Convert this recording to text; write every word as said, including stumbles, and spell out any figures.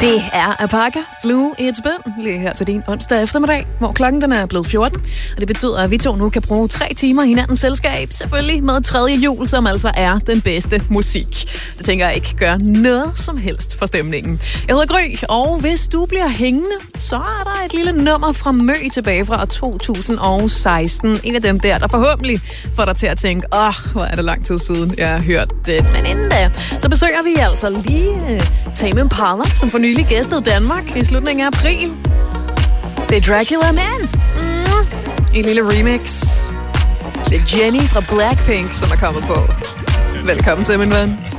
Det er Apaka, Flue i et spil, lige her til din onsdag eftermiddag, hvor klokken den er blevet fjorten. Og det betyder, at vi to nu kan bruge tre timer i hinandens selskab, selvfølgelig med tredje jul, som altså er den bedste musik. Det tænker jeg ikke gør noget som helst for stemningen. Jeg hedder Gry, og hvis du bliver hængende, så er der et lille nummer fra Mø tilbage fra to tusind og seksten. En af dem der, der forhåbentlig får dig til at tænke, åh, oh, hvor er det lang tid siden, jeg har hørt det. Men inden da, så besøger vi altså lige uh, Tame Impala, som for nylig gæstede Danmark i slutningen af april. Det er Dracula Man. Mm. En lille remix. Det er Jenny fra Blackpink, som er kommet på. Velkommen til, min ven.